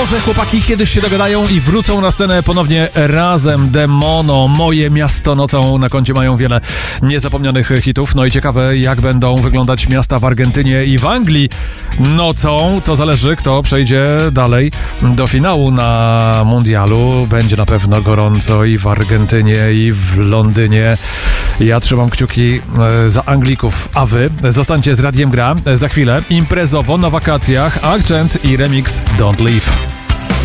może chłopaki kiedyś się dogadają i wrócą na scenę ponownie razem. Demono, Moje miasto nocą na koncie mają wiele niezapomnianych hitów. No i ciekawe, jak będą wyglądać miasta w Argentynie i w Anglii nocą. To zależy, kto przejdzie dalej do finału na mundialu. Będzie na pewno gorąco i w Argentynie, i w Londynie. Ja trzymam kciuki za Anglików, a wy zostańcie z Radiem Gra. Za chwilę imprezowo na wakacjach Akcent i remix Don't Leave.